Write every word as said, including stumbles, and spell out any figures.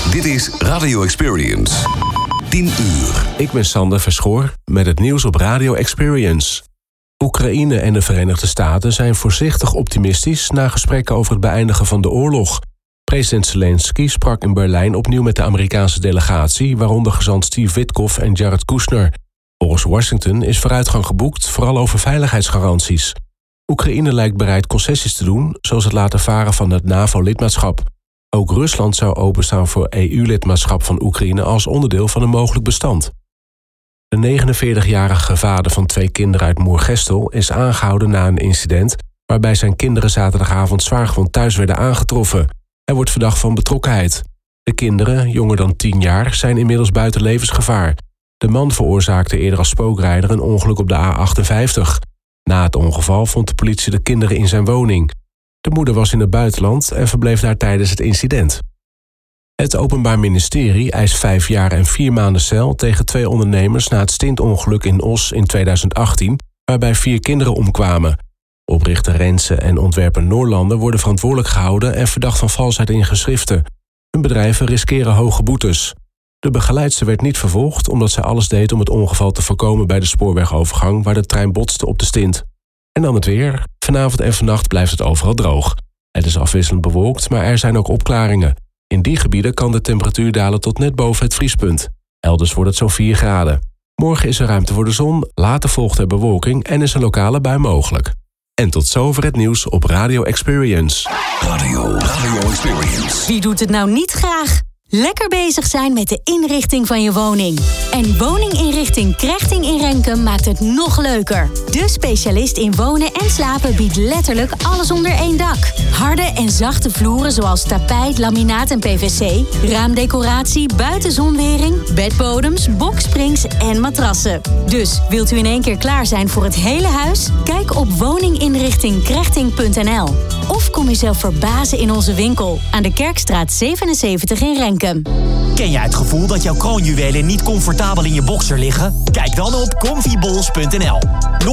Dit is Radio Experience. tien uur. Ik ben Sander Verschoor met het nieuws op Radio Experience. Oekraïne en de Verenigde Staten zijn voorzichtig optimistisch na gesprekken over het beëindigen van de oorlog. President Zelensky sprak in Berlijn opnieuw met de Amerikaanse delegatie, waaronder gezant Steve Witkoff en Jared Kushner. Volgens Washington is vooruitgang geboekt, vooral over veiligheidsgaranties. Oekraïne lijkt bereid concessies te doen, zoals het laten varen van het NAVO-lidmaatschap. Ook Rusland zou openstaan voor E U-lidmaatschap van Oekraïne als onderdeel van een mogelijk bestand. De negenenveertigjarige vader van twee kinderen uit Moergestel is aangehouden na een incident waarbij zijn kinderen zaterdagavond zwaargewond thuis werden aangetroffen. Hij wordt verdacht van betrokkenheid. De kinderen, jonger dan tien jaar, zijn inmiddels buiten levensgevaar. De man veroorzaakte eerder als spookrijder een ongeluk op de A achtenvijftig. Na het ongeval vond de politie de kinderen in zijn woning. De moeder was in het buitenland en verbleef daar tijdens het incident. Het Openbaar Ministerie eist vijf jaar en vier maanden cel tegen twee ondernemers na het stintongeluk in Os in tweeduizend achttien, waarbij vier kinderen omkwamen. Oprichter Rense en ontwerper Noorlander worden verantwoordelijk gehouden en verdacht van valsheid in geschriften. Hun bedrijven riskeren hoge boetes. De begeleidster werd niet vervolgd omdat zij alles deed om het ongeval te voorkomen bij de spoorwegovergang waar de trein botste op de stint. En dan het weer. Vanavond en vannacht blijft het overal droog. Het is afwisselend bewolkt, maar er zijn ook opklaringen. In die gebieden kan de temperatuur dalen tot net boven het vriespunt. Elders wordt het zo'n vier graden. Morgen is er ruimte voor de zon, later volgt er bewolking en is een lokale bui mogelijk. En tot zover het nieuws op Radio Experience. Radio, Radio Experience. Wie doet het nou niet graag? Lekker bezig zijn met de inrichting van je woning. En woninginrichting Krechting in Renkum maakt het nog leuker. De specialist in wonen en slapen biedt letterlijk alles onder één dak. Harde en zachte vloeren zoals tapijt, laminaat en P V C, raamdecoratie, buitenzonwering, bedbodems, boksprings en matrassen. Dus wilt u in één keer klaar zijn voor het hele huis? Kijk op woninginrichting krechting punt n l. Of kom jezelf verbazen in onze winkel aan de Kerkstraat zevenenzeventig in Renkum. Ken jij het gevoel dat jouw kroonjuwelen niet comfortabel in je boxer liggen? Kijk dan op comfyballs punt n l.